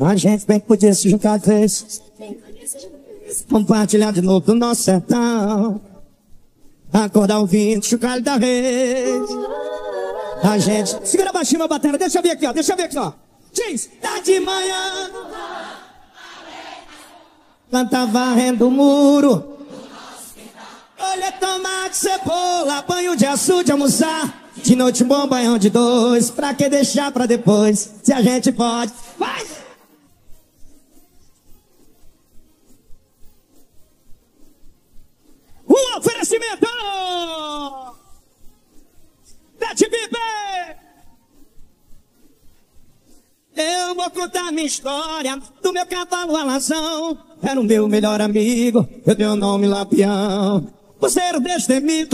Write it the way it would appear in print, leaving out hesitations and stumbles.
A gente bem podia se juntar de vez, compartilhar de novo do nosso sertão, acordar ouvindo chocalho da rede. A gente... Segura baixinho uma bateria, deixa eu ver aqui, ó, deixa eu ver aqui, ó. Diz, tá de manhã, planta varrendo o muro, olha tomate, cebola, banho de açude, almoçar. De noite um bom banhão de dois, pra que deixar pra depois, se a gente pode. Vai! Um oferecimento da TVB. Eu vou contar minha história do meu cavalo alazão. Era o meu melhor amigo, eu dei o nome Lampião. Você era o destemido.